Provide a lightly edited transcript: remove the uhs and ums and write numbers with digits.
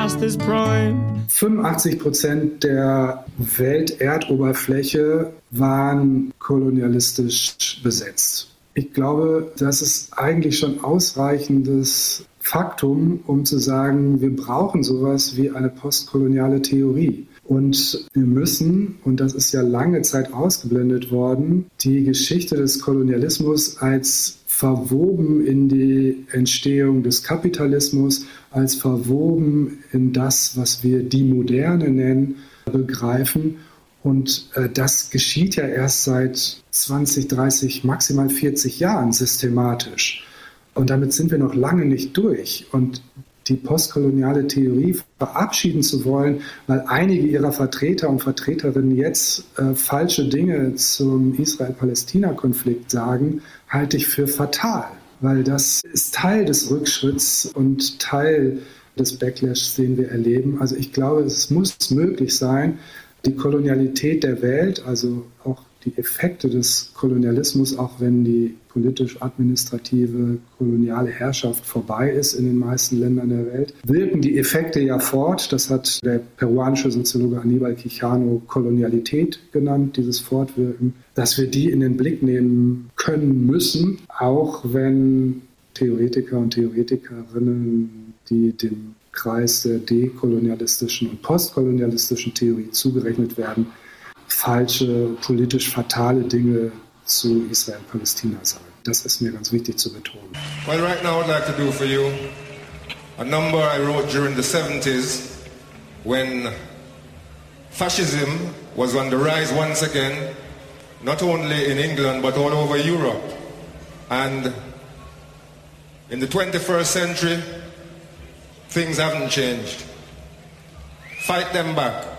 past his prime. 85% der Welterdoberfläche waren kolonialistisch besetzt. Ich glaube, das ist eigentlich schon ausreichendes Faktum, um zu sagen, wir brauchen sowas wie eine postkoloniale Theorie. Und wir müssen, und das ist ja lange Zeit ausgeblendet worden, die Geschichte des Kolonialismus als verwoben in die Entstehung des Kapitalismus, als verwoben in das, was wir die Moderne nennen, begreifen. Und das geschieht ja erst seit 20, 30, maximal 40 Jahren systematisch. Und damit sind wir noch lange nicht durch. Und die postkoloniale Theorie verabschieden zu wollen, weil einige ihrer Vertreter und Vertreterinnen jetzt falsche Dinge zum Israel-Palästina-Konflikt sagen, halte ich für fatal. Weil das ist Teil des Rückschritts und Teil des Backlash, den wir erleben. Also ich glaube, es muss möglich sein, die Kolonialität der Welt, also auch die Effekte des Kolonialismus, auch wenn die politisch-administrative koloniale Herrschaft vorbei ist in den meisten Ländern der Welt, wirken die Effekte ja fort. Das hat der peruanische Soziologe Aníbal Quijano Kolonialität genannt, dieses Fortwirken, dass wir die in den Blick nehmen können müssen, auch wenn Theoretiker und Theoretikerinnen, die dem Kreis der dekolonialistischen und postkolonialistischen Theorie zugerechnet werden, falsche, politisch fatale Dinge zu Israel-Palästina sagen. Das ist mir ganz wichtig zu betonen. Well, right now I'd like to do for you a number I wrote during the 70s when fascism was on the rise once again, not only in England but all over Europe. And in the 21st century, things haven't changed. Fight them back.